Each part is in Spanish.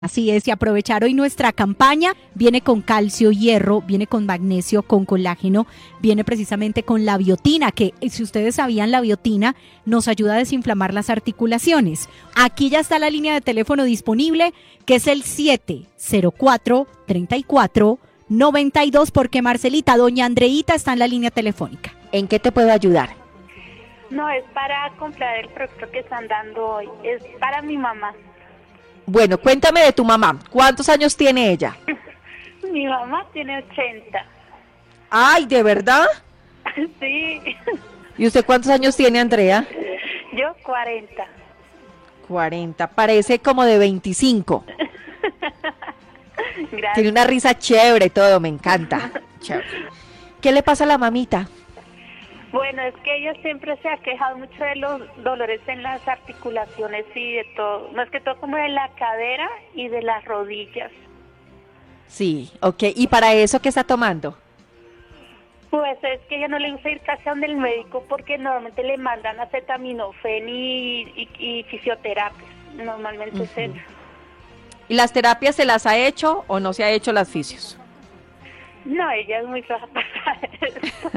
Así es, y aprovechar hoy nuestra campaña, viene con calcio, hierro, viene con magnesio, con colágeno, viene precisamente con la biotina, que si ustedes sabían, la biotina nos ayuda a desinflamar las articulaciones. Aquí ya está la línea de teléfono disponible, que es el 704-3492, porque Marcelita, doña Andreita está en la línea telefónica. ¿En qué te puedo ayudar? No, es para comprar el producto que están dando hoy, es para mi mamá. Bueno, cuéntame de tu mamá. ¿Cuántos años tiene ella? Mi mamá tiene 80. Ay, ¿de verdad? Sí. ¿Y usted cuántos años tiene, Andrea? Yo 40. 40, parece como de 25. Gracias. Tiene una risa chévere, todo, me encanta. Chévere. ¿Qué le pasa a la mamita? Bueno, es que ella siempre se ha quejado mucho de los dolores en las articulaciones y de todo, más que todo como de la cadera y de las rodillas. Sí, ok. ¿Y para eso qué está tomando? Pues es que ella no le gusta ir casi a donde el médico porque normalmente le mandan acetaminofén y fisioterapia. Normalmente es eso. ¿Y las terapias se las ha hecho o no se ha hecho las fisios? No, ella es muy floja para eso.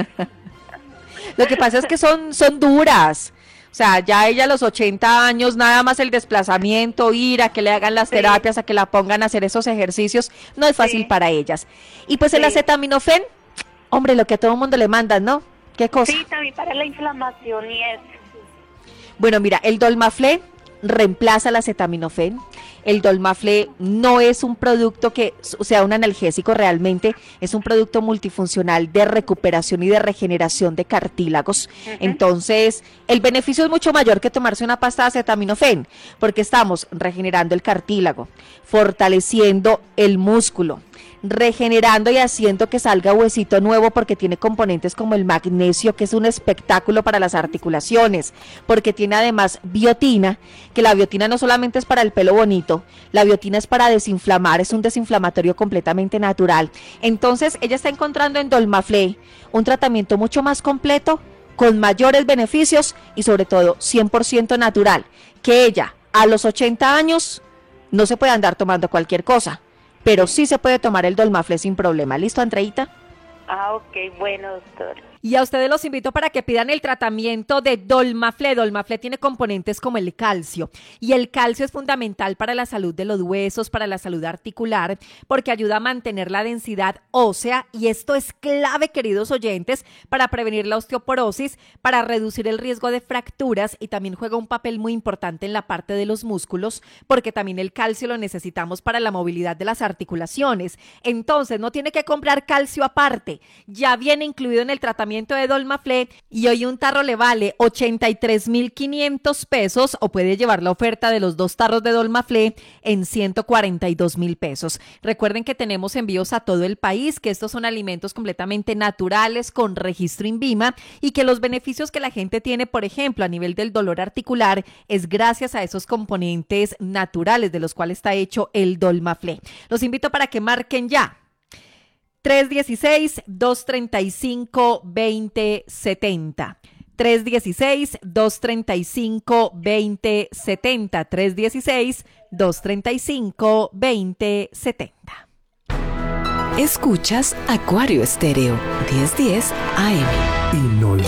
Lo que pasa es que son duras. O sea, ya ella a los 80 años, nada más el desplazamiento, ir a que le hagan las terapias, a que la pongan a hacer esos ejercicios, no es fácil para ellas. Y pues el acetaminofén, hombre, lo que a todo mundo le mandan, ¿no? ¿Qué cosa? Sí, también para la inflamación y eso. Bueno, mira, el Dolmaflé reemplaza el acetaminofén. El Dolmaflé no es un producto que sea un analgésico, realmente es un producto multifuncional de recuperación y de regeneración de cartílagos. Entonces, el beneficio es mucho mayor que tomarse una pasta de acetaminofén, porque estamos regenerando el cartílago, fortaleciendo el músculo, regenerando y haciendo que salga huesito nuevo, porque tiene componentes como el magnesio, que es un espectáculo para las articulaciones, porque tiene además biotina, que la biotina no solamente es para el pelo bonito, la biotina es para desinflamar, es un desinflamatorio completamente natural. Entonces ella está encontrando en Dolmaflé un tratamiento mucho más completo, con mayores beneficios y sobre todo 100% natural, que ella a los 80 años no se puede andar tomando cualquier cosa, pero sí se puede tomar el Dolmaflé sin problema. ¿Listo, Andreita? Ah, ok, bueno, doctor. Y a ustedes los invito para que pidan el tratamiento de Dolmaflé. Dolmaflé tiene componentes como el calcio, y el calcio es fundamental para la salud de los huesos, para la salud articular, porque ayuda a mantener la densidad ósea, y esto es clave, queridos oyentes, para prevenir la osteoporosis, para reducir el riesgo de fracturas, y también juega un papel muy importante en la parte de los músculos, porque también el calcio lo necesitamos para la movilidad de las articulaciones. Entonces no tiene que comprar calcio aparte, ya viene incluido en el tratamiento de Dolmaflé, y hoy un tarro le vale 83,500 pesos, o puede llevar la oferta de los 2 tarros de Dolmaflé en 142,000 pesos. Recuerden que tenemos envíos a todo el país, que estos son alimentos completamente naturales con registro INVIMA, y que los beneficios que la gente tiene, por ejemplo, a nivel del dolor articular, es gracias a esos componentes naturales de los cuales está hecho el Dolmaflé. Los invito para que marquen ya. 316-235-2070. 316-235-2070. 316-235-2070. Escuchas Acuario Estéreo 1010 AM.